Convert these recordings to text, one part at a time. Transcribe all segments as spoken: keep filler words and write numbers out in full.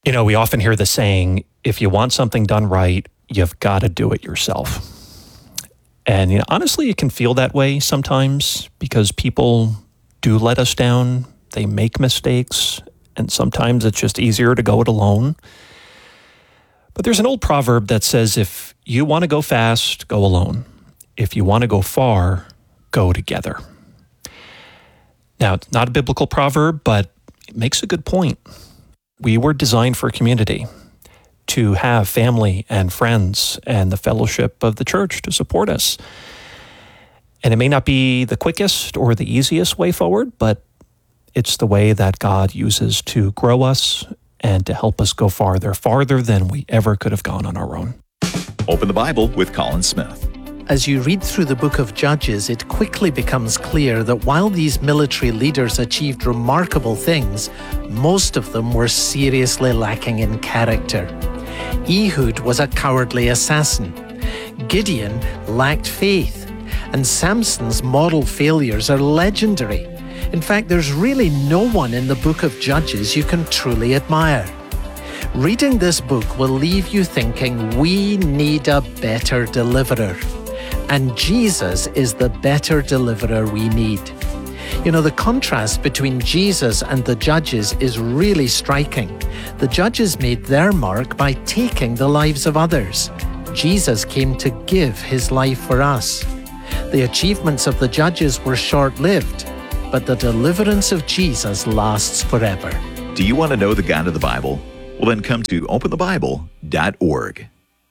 You know, we often hear the saying, if you want something done right, you've got to do it yourself. And you know, honestly, it can feel that way sometimes because people do let us down. They make mistakes, and sometimes it's just easier to go it alone. But there's an old proverb that says, if you want to go fast, go alone. If you want to go far, go together. Now, it's not a biblical proverb, but it makes a good point. We were designed for community, to have family and friends and the fellowship of the church to support us. And it may not be the quickest or the easiest way forward, but it's the way that God uses to grow us and to help us go farther, farther than we ever could have gone on our own. Open the Bible with Colin Smith. As you read through the book of Judges, it quickly becomes clear that while these military leaders achieved remarkable things, most of them were seriously lacking in character. Ehud was a cowardly assassin. Gideon lacked faith. And Samson's moral failures are legendary. In fact, there's really no one in the book of Judges you can truly admire. Reading this book will leave you thinking we need a better deliverer. And Jesus is the better deliverer we need. You know, the contrast between Jesus and the Judges is really striking. The Judges made their mark by taking the lives of others. Jesus came to give his life for us. The achievements of the Judges were short-lived, but the deliverance of Jesus lasts forever. Do you want to know the God of the Bible? Well, then come to open the bible dot org.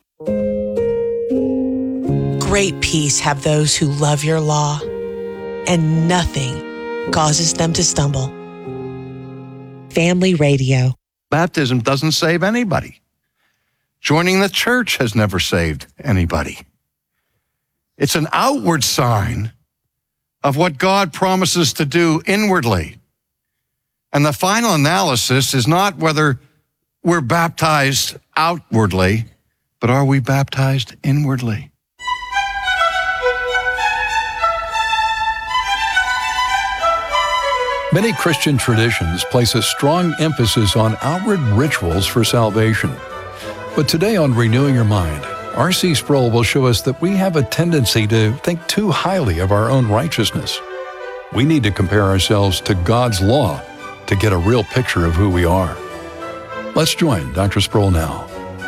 Great peace have those who love your law, and nothing causes them to stumble. Family Radio. Baptism doesn't save anybody. Joining the church has never saved anybody. It's an outward sign of what God promises to do inwardly. And the final analysis is not whether we're baptized outwardly, but are we baptized inwardly? Many Christian traditions place a strong emphasis on outward rituals for salvation. But today on Renewing Your Mind, R C Sproul will show us that we have a tendency to think too highly of our own righteousness. We need to compare ourselves to God's law to get a real picture of who we are. Let's join Doctor Sproul now.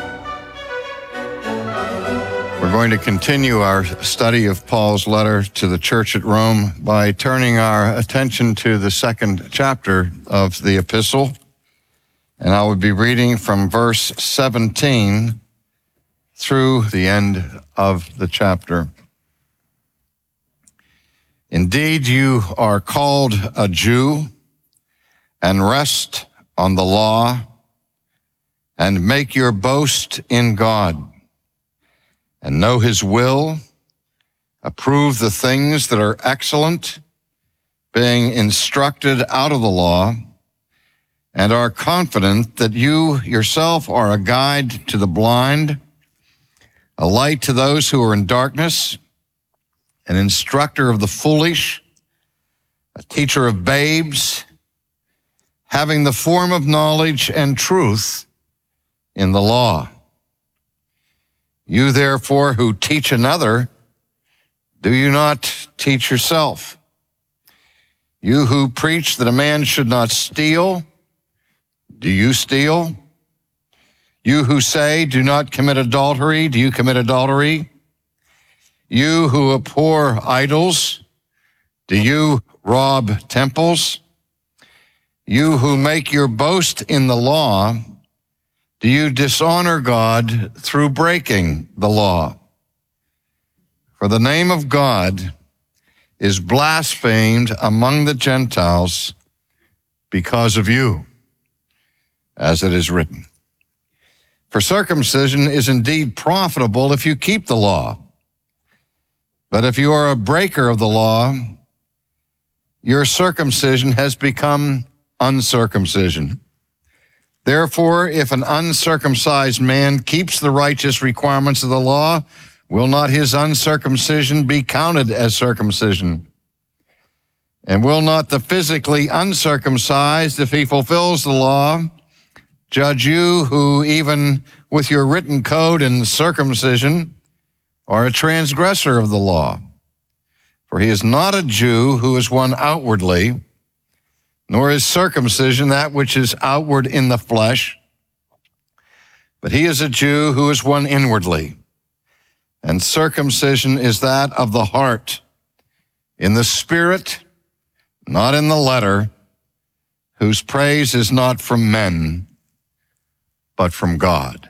We're going to continue our study of Paul's letter to the church at Rome by turning our attention to the second chapter of the epistle. And I will be reading from verse seventeen through the end of the chapter. Indeed, you are called a Jew and rest on the law and make your boast in God and know his will, approve the things that are excellent, being instructed out of the law, and are confident that you yourself are a guide to the blind, a light to those who are in darkness, an instructor of the foolish, a teacher of babes, having the form of knowledge and truth in the law. You therefore who teach another, do you not teach yourself? You who preach that a man should not steal, do you steal? You who say, do not commit adultery, do you commit adultery? You who abhor idols, do you rob temples? You who make your boast in the law, do you dishonor God through breaking the law? For the name of God is blasphemed among the Gentiles because of you, as it is written. For circumcision is indeed profitable if you keep the law. But if you are a breaker of the law, your circumcision has become uncircumcision. Therefore, if an uncircumcised man keeps the righteous requirements of the law, will not his uncircumcision be counted as circumcision? And will not the physically uncircumcised, if he fulfills the law, Judge you who, even with your written code and circumcision, are a transgressor of the law. For he is not a Jew who is one outwardly, nor is circumcision that which is outward in the flesh, but he is a Jew who is one inwardly. And circumcision is that of the heart, in the spirit, not in the letter, whose praise is not from men, but from God.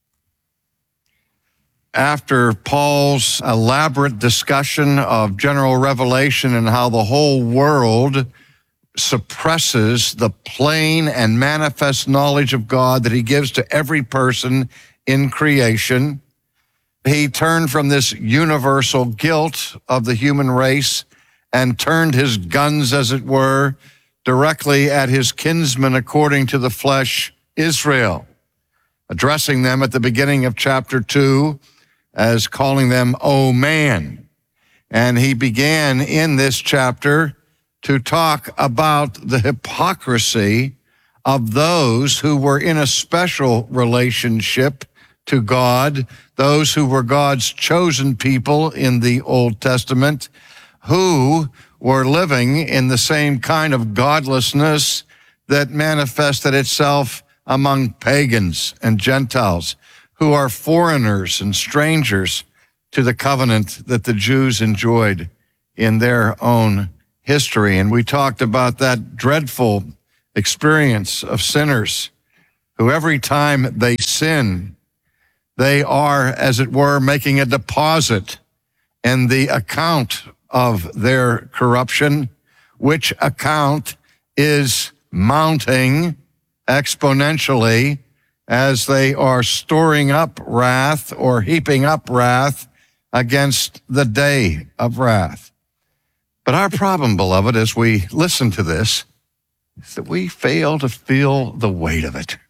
After Paul's elaborate discussion of general revelation and how the whole world suppresses the plain and manifest knowledge of God that he gives to every person in creation, he turned from this universal guilt of the human race and turned his guns, as it were, directly at his kinsman according to the flesh, Israel, addressing them at the beginning of chapter two as calling them, "O man." And he began in this chapter to talk about the hypocrisy of those who were in a special relationship to God, those who were God's chosen people in the Old Testament, who were living in the same kind of godlessness that manifested itself among pagans and Gentiles, who are foreigners and strangers to the covenant that the Jews enjoyed in their own history. And we talked about that dreadful experience of sinners who every time they sin, they are, as it were, making a deposit in the account of their corruption, which account is mounting exponentially as they are storing up wrath or heaping up wrath against the day of wrath. But our problem, beloved, as we listen to this, is that we fail to feel the weight of it.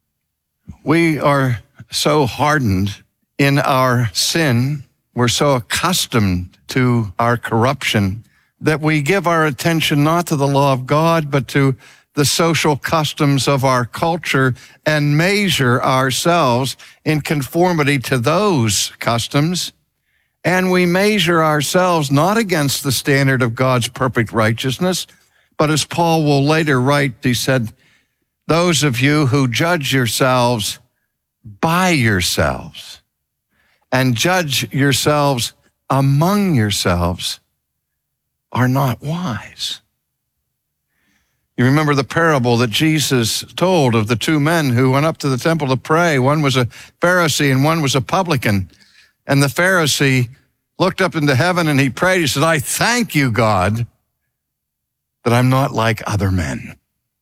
We are so hardened in our sin, we're so accustomed to our corruption, that we give our attention not to the law of God, but to the social customs of our culture and measure ourselves in conformity to those customs. And we measure ourselves not against the standard of God's perfect righteousness, but as Paul will later write, he said, those of you who judge yourselves by yourselves and judge yourselves among yourselves are not wise. You remember the parable that Jesus told of the two men who went up to the temple to pray. One was a Pharisee and one was a publican. And the Pharisee looked up into heaven and he prayed. He said, I thank you, God, that I'm not like other men.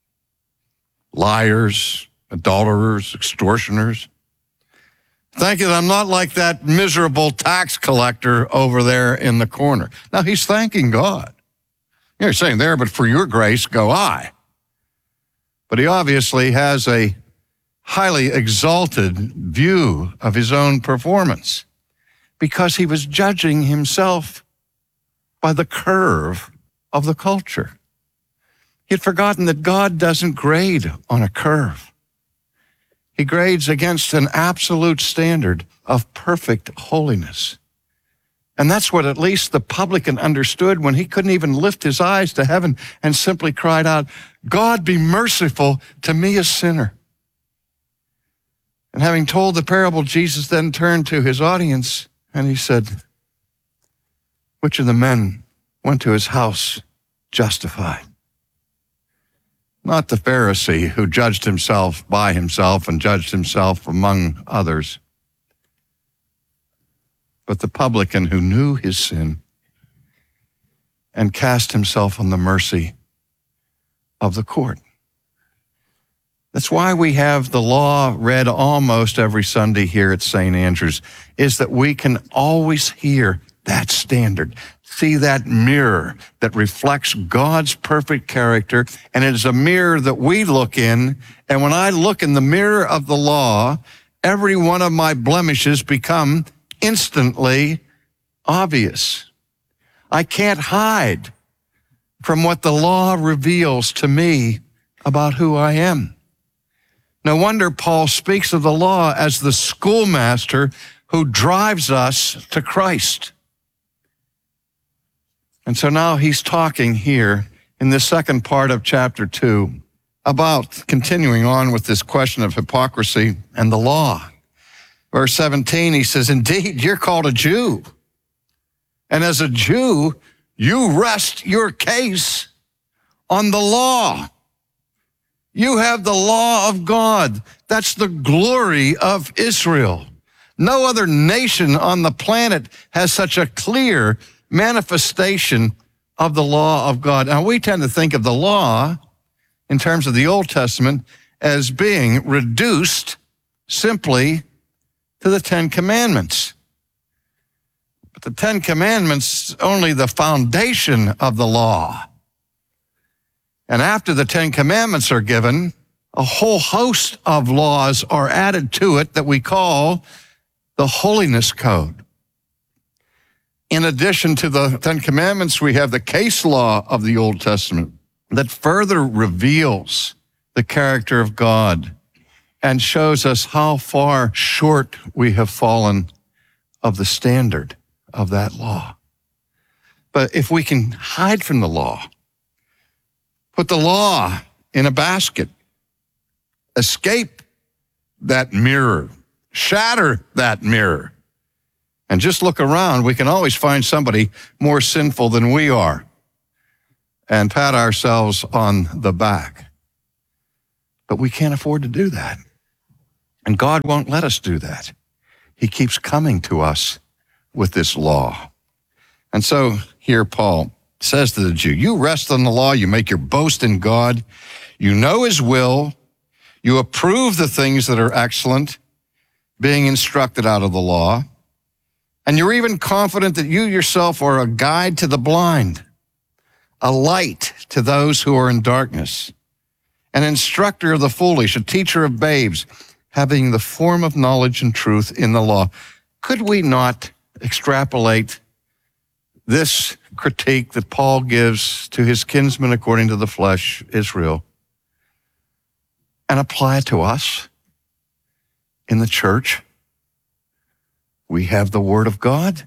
Liars, adulterers, extortioners. Thank you that I'm not like that miserable tax collector over there in the corner. Now he's thanking God. You're saying there, but for your grace go I. But he obviously has a highly exalted view of his own performance because he was judging himself by the curve of the culture. He had forgotten that God doesn't grade on a curve. He grades against an absolute standard of perfect holiness. And that's what at least the publican understood when he couldn't even lift his eyes to heaven and simply cried out, God, be merciful to me, a sinner. And having told the parable, Jesus then turned to his audience and he said, which of the men went to his house justified? Not the Pharisee who judged himself by himself and judged himself among others, but the publican who knew his sin and cast himself on the mercy of the court. That's why we have the law read almost every Sunday here at Saint Andrews, is that we can always hear that standard, see that mirror that reflects God's perfect character, and it is a mirror that we look in, and when I look in the mirror of the law, every one of my blemishes become instantly obvious. I can't hide from what the law reveals to me about who I am. No wonder Paul speaks of the law as the schoolmaster who drives us to Christ. And so now he's talking here in the second part of chapter two about continuing on with this question of hypocrisy and the law. Verse seventeen, he says, indeed, you're called a Jew. And as a Jew, you rest your case on the law. You have the law of God. That's the glory of Israel. No other nation on the planet has such a clear manifestation of the law of God. Now, we tend to think of the law in terms of the Old Testament as being reduced simply to the Ten Commandments. But the Ten Commandments only the foundation of the law. And after the Ten Commandments are given, a whole host of laws are added to it that we call the Holiness Code. In addition to the Ten Commandments, we have the case law of the Old Testament that further reveals the character of God and shows us how far short we have fallen of the standard of that law. But if we can hide from the law, put the law in a basket, escape that mirror, shatter that mirror, and just look around, we can always find somebody more sinful than we are and pat ourselves on the back. But we can't afford to do that. And God won't let us do that. He keeps coming to us with this law. And so here Paul says to the Jew, you rest on the law, you make your boast in God, you know his will, you approve the things that are excellent, being instructed out of the law, and you're even confident that you yourself are a guide to the blind, a light to those who are in darkness, an instructor of the foolish, a teacher of babes, having the form of knowledge and truth in the law. Could we not extrapolate this critique that Paul gives to his kinsman according to the flesh, Israel, and apply it to us in the church? We have the Word of God.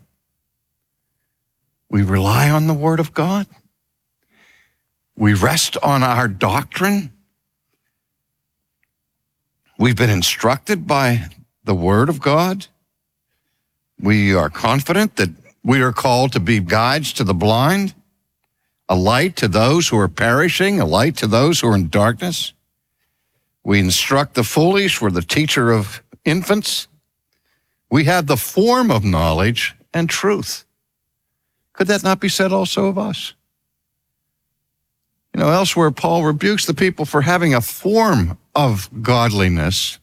We rely on the Word of God. We rest on our doctrine. We've been instructed by the Word of God. We are confident that we are called to be guides to the blind, a light to those who are perishing, a light to those who are in darkness. We instruct the foolish. We're the teacher of infants. We have the form of knowledge and truth. Could that not be said also of us? You know, elsewhere, Paul rebukes the people for having a form of godliness,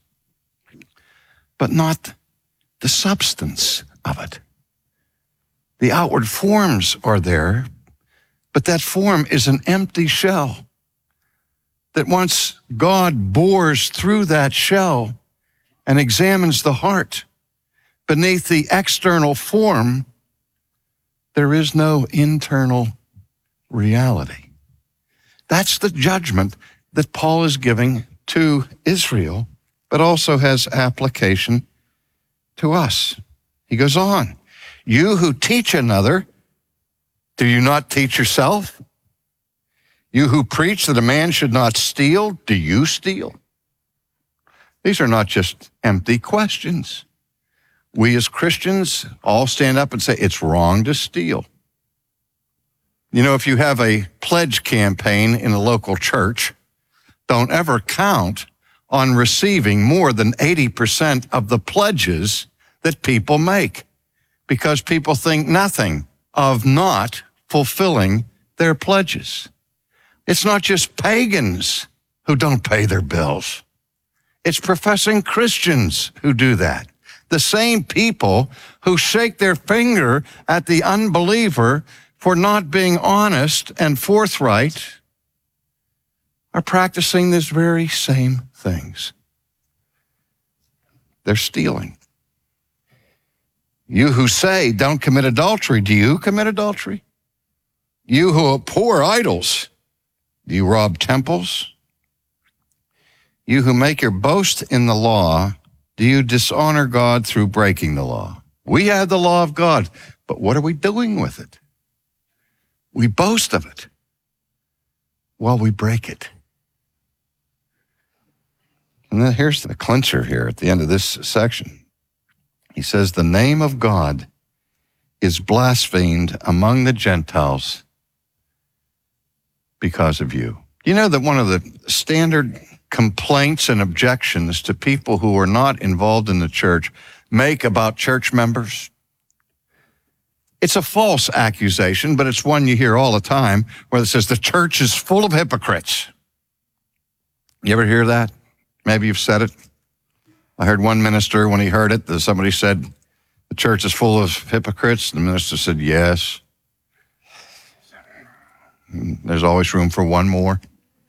but not the substance of it. The outward forms are there, but that form is an empty shell that once God bores through that shell and examines the heart, beneath the external form, there is no internal reality. That's the judgment that Paul is giving to Israel, but also has application to us. He goes on, you who teach another, do you not teach yourself? You who preach that a man should not steal, do you steal? These are not just empty questions. We as Christians all stand up and say, it's wrong to steal. You know, if you have a pledge campaign in a local church, don't ever count on receiving more than eighty percent of the pledges that people make, because people think nothing of not fulfilling their pledges. It's not just pagans who don't pay their bills. It's professing Christians who do that. The same people who shake their finger at the unbeliever for not being honest and forthright are practicing these very same things. They're stealing. You who say, don't commit adultery, do you commit adultery? You who abhor idols, do you rob temples? You who make your boast in the law, do you dishonor God through breaking the law? We have the law of God, but what are we doing with it? We boast of it while we break it. And then here's the clincher here at the end of this section. He says, the name of God is blasphemed among the Gentiles because of you. You know that one of the standard complaints and objections to people who are not involved in the church make about church members? It's a false accusation, but it's one you hear all the time, where it says the church is full of hypocrites. You ever hear that? Maybe you've said it. I heard one minister, when he heard it, that somebody said, the church is full of hypocrites. The minister said, yes. There's always room for one more.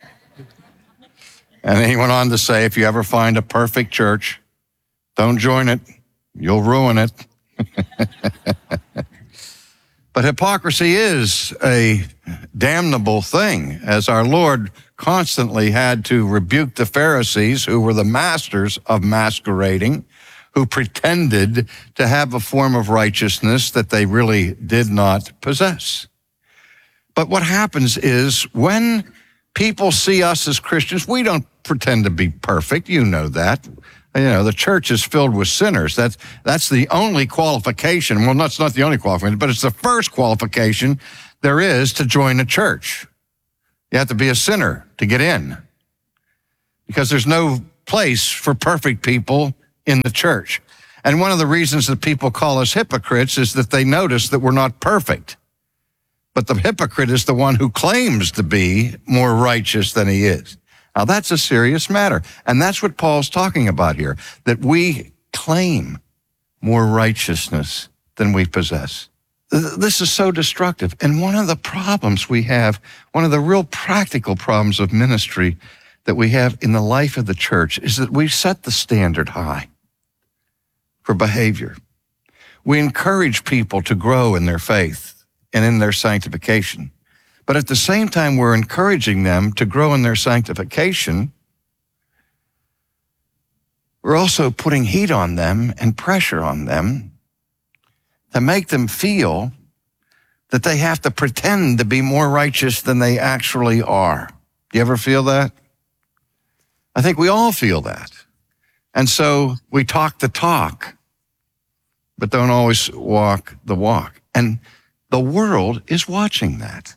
And then he went on to say, if you ever find a perfect church, don't join it. You'll ruin it. But hypocrisy is a damnable thing, as our Lord constantly had to rebuke the Pharisees, who were the masters of masquerading, who pretended to have a form of righteousness that they really did not possess. But what happens is when people see us as Christians, we don't pretend to be perfect. You know that. You know, the church is filled with sinners. That's, that's the only qualification. Well, that's not the only qualification, but it's the first qualification there is to join a church. You have to be a sinner to get in, because there's no place for perfect people in the church. And one of the reasons that people call us hypocrites is that they notice that we're not perfect. But the hypocrite is the one who claims to be more righteous than he is. Now, that's a serious matter. And that's what Paul's talking about here, that we claim more righteousness than we possess. This is so destructive. And one of the problems we have, one of the real practical problems of ministry that we have in the life of the church, is that we set the standard high for behavior. We encourage people to grow in their faith and in their sanctification. But at the same time, we're encouraging them to grow in their sanctification. We're also putting heat on them and pressure on them to make them feel that they have to pretend to be more righteous than they actually are. Do you ever feel that? I think we all feel that. And so we talk the talk, but don't always walk the walk. And the world is watching that.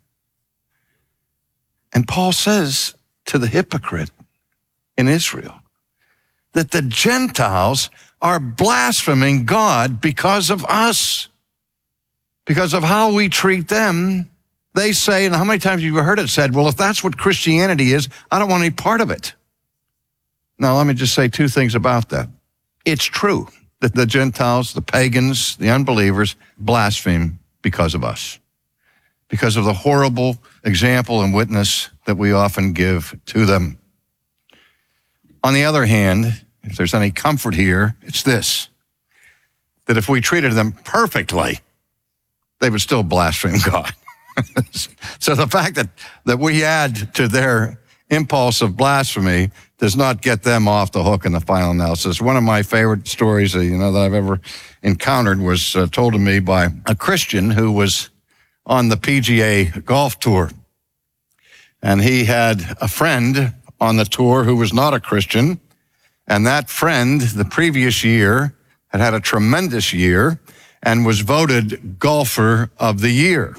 And Paul says to the hypocrite in Israel that the Gentiles are blaspheming God because of us, because of how we treat them. They say, and how many times have you heard it said, well, if that's what Christianity is, I don't want any part of it. Now, let me just say two things about that. It's true that the Gentiles, the pagans, the unbelievers blaspheme because of us, because of the horrible example and witness that we often give to them. On the other hand, if there's any comfort here, it's this, that if we treated them perfectly, they would still blaspheme God. So the fact that, that we add to their impulse of blasphemy does not get them off the hook in the final analysis. One of my favorite stories, you know, that I've ever encountered was uh, told to me by a Christian who was on the P G A golf tour. And he had a friend on the tour who was not a Christian. And that friend, the previous year, had had a tremendous year and was voted golfer of the year.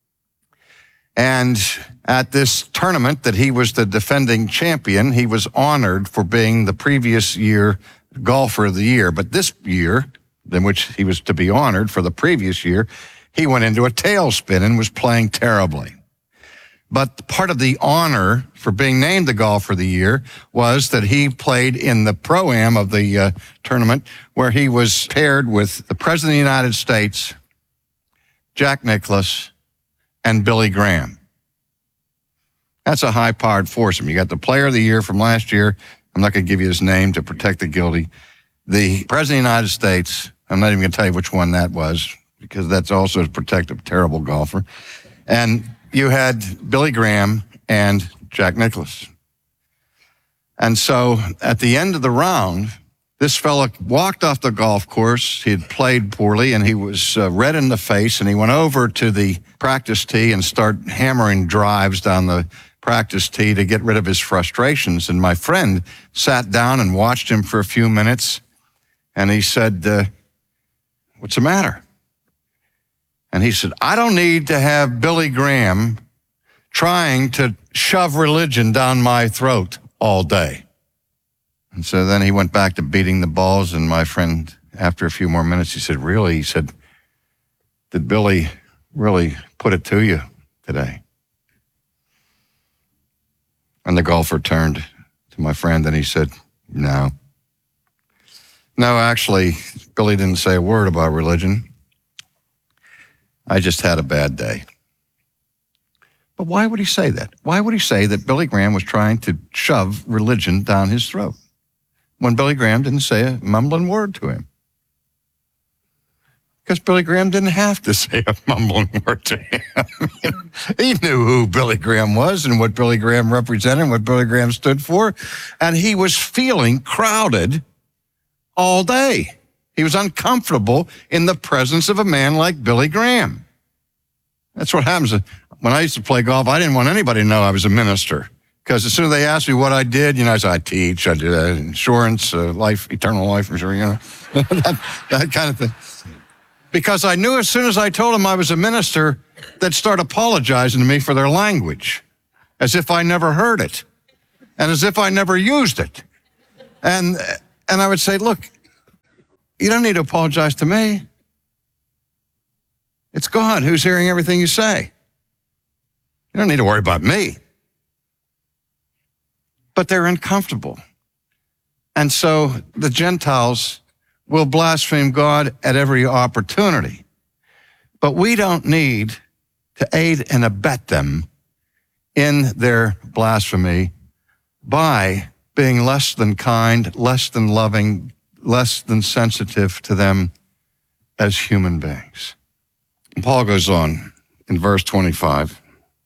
And at this tournament that he was the defending champion, he was honored for being the previous year golfer of the year. But this year, in which he was to be honored for the previous year, he went into a tailspin and was playing terribly. But part of the honor for being named the golfer of the year was that he played in the pro-am of the uh, tournament, where he was paired with the President of the United States, Jack Nicklaus, and Billy Graham. That's a high-powered foursome. You got the player of the year from last year. I'm not going to give you his name to protect the guilty. The President of the United States, I'm not even going to tell you which one that was, because that's also to protect a terrible golfer. And you had Billy Graham and Jack Nicklaus. And so at the end of the round, this fella walked off the golf course. He had played poorly, and he was uh, red in the face, and he went over to the practice tee and started hammering drives down the practice tee to get rid of his frustrations. And my friend sat down and watched him for a few minutes, and he said, uh, what's the matter? And he said, I don't need to have Billy Graham trying to shove religion down my throat all day. And so then he went back to beating the balls, and my friend, after a few more minutes, he said, really? He said, did Billy really put it to you today? And the golfer turned to my friend and he said, no. No, actually, Billy didn't say a word about religion. I just had a bad day. But why would he say that? Why would he say that Billy Graham was trying to shove religion down his throat when Billy Graham didn't say a mumbling word to him? Because Billy Graham didn't have to say a mumbling word to him. He knew who Billy Graham was and what Billy Graham represented and what Billy Graham stood for. And he was feeling crowded all day. He was uncomfortable in the presence of a man like Billy Graham. That's what happens. When I used to play golf, I didn't want anybody to know I was a minister. Because as soon as they asked me what I did, you know, I said, I teach, I do uh, insurance, uh, life, eternal life insurance, you know, that, that kind of thing. Because I knew as soon as I told them I was a minister, they'd start apologizing to me for their language, as if I never heard it, and as if I never used it. And and I would say, look, you don't need to apologize to me. It's God who's hearing everything you say. You don't need to worry about me. But they're uncomfortable. And so the Gentiles will blaspheme God at every opportunity. But we don't need to aid and abet them in their blasphemy by being less than kind, less than loving, less than sensitive to them as human beings. And Paul goes on in verse twenty-five.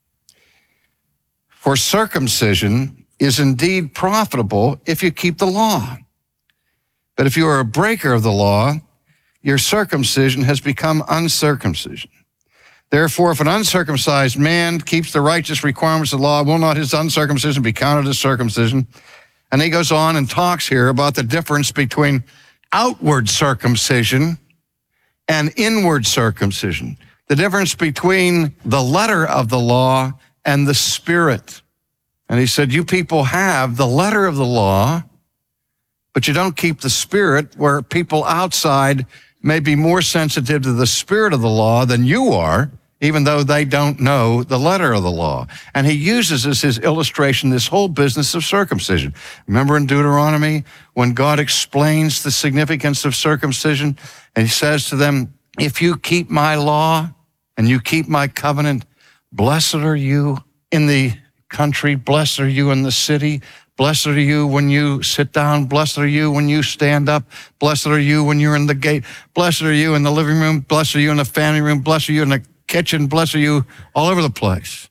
For circumcision is indeed profitable if you keep the law. But if you are a breaker of the law, your circumcision has become uncircumcision. Therefore, if an uncircumcised man keeps the righteous requirements of the law, will not his uncircumcision be counted as circumcision? And he goes on and talks here about the difference between outward circumcision and inward circumcision, the difference between the letter of the law and the spirit. And he said, you people have the letter of the law, but you don't keep the spirit, where people outside may be more sensitive to the spirit of the law than you are, even though they don't know the letter of the law. And he uses as his illustration this whole business of circumcision. Remember in Deuteronomy when God explains the significance of circumcision, and he says to them, if you keep my law and you keep my covenant, blessed are you in the country, blessed are you in the city, blessed are you when you sit down, blessed are you when you stand up, blessed are you when you're in the gate, blessed are you in the living room, blessed are you in the family room, blessed are you in the kitchen, blessed are you all over the place.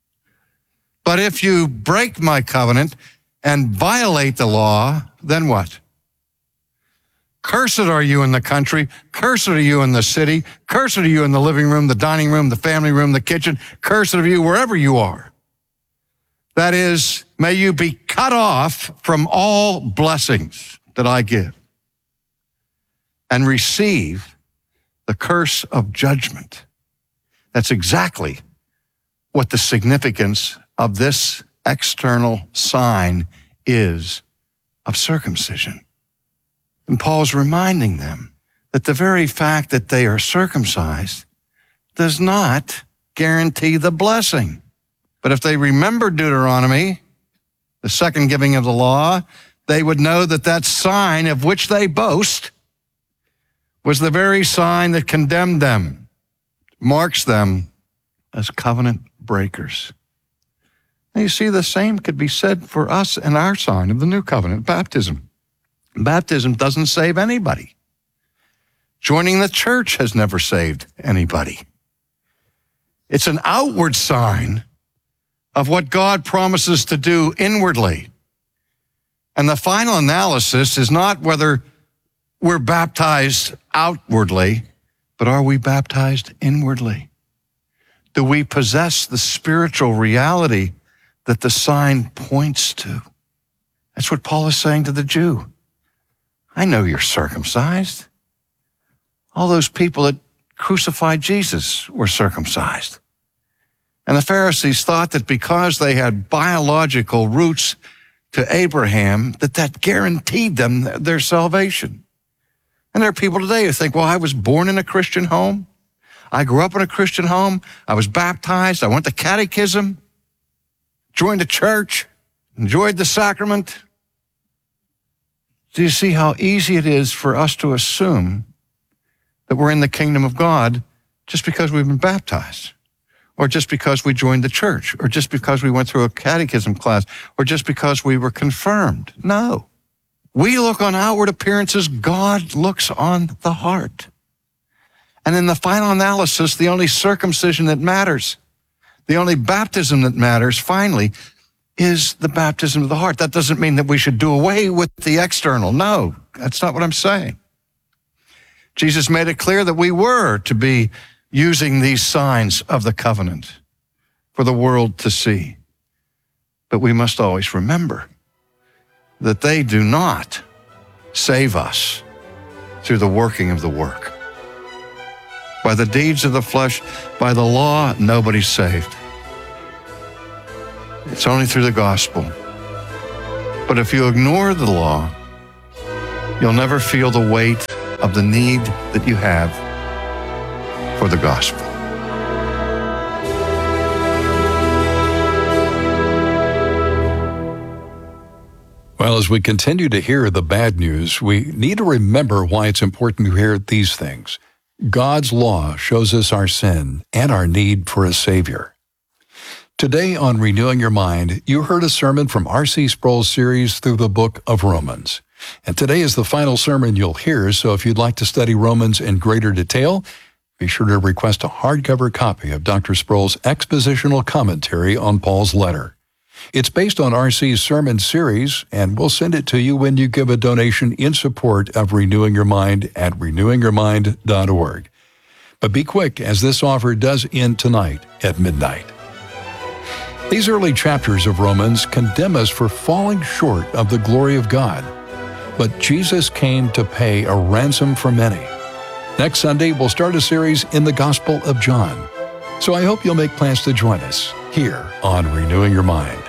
But if you break my covenant and violate the law, then what? Cursed are you in the country, cursed are you in the city, cursed are you in the living room, the dining room, the family room, the kitchen, cursed are you wherever you are. That is, may you be cut off from all blessings that I give and receive the curse of judgment. That's exactly what the significance of this external sign is of circumcision. And Paul's reminding them that the very fact that they are circumcised does not guarantee the blessing. But if they remember Deuteronomy, the second giving of the law, they would know that that sign of which they boast was the very sign that condemned them, marks them as covenant breakers. Now you see, the same could be said for us and our sign of the new covenant, baptism. Baptism doesn't save anybody. Joining the church has never saved anybody. It's an outward sign of what God promises to do inwardly. And the final analysis is not whether we're baptized outwardly, but are we baptized inwardly? Do we possess the spiritual reality that the sign points to? That's what Paul is saying to the Jew. I know you're circumcised. All those people that crucified Jesus were circumcised. And the Pharisees thought that because they had biological roots to Abraham, that that guaranteed them their salvation. And there are people today who think, well, I was born in a Christian home. I grew up in a Christian home. I was baptized. I went to catechism, joined a church, enjoyed the sacrament. Do you see how easy it is for us to assume that we're in the kingdom of God just because we've been baptized, or just because we joined the church, or just because we went through a catechism class, or just because we were confirmed? No. We look on outward appearances. God looks on the heart. And in the final analysis, the only circumcision that matters, the only baptism that matters, finally, is the baptism of the heart. That doesn't mean that we should do away with the external. No, that's not what I'm saying. Jesus made it clear that we were to be using these signs of the covenant for the world to see. But we must always remember that they do not save us through the working of the work. By the deeds of the flesh, by the law, nobody's saved. It's only through the gospel. But if you ignore the law, you'll never feel the weight of the need that you have for the gospel. Well, as we continue to hear the bad news, we need to remember why it's important to hear these things. God's law shows us our sin and our need for a Savior. Today on Renewing Your Mind, you heard a sermon from R C Sproul's series through the book of Romans. And today is the final sermon you'll hear, so if you'd like to study Romans in greater detail, be sure to request a hardcover copy of Doctor Sproul's expositional commentary on Paul's letter. It's based on R C's sermon series, and we'll send it to you when you give a donation in support of Renewing Your Mind at renewing your mind dot org. But be quick, as this offer does end tonight at midnight. These early chapters of Romans condemn us for falling short of the glory of God. But Jesus came to pay a ransom for many. Next Sunday, we'll start a series in the Gospel of John. So I hope you'll make plans to join us here on Renewing Your Mind.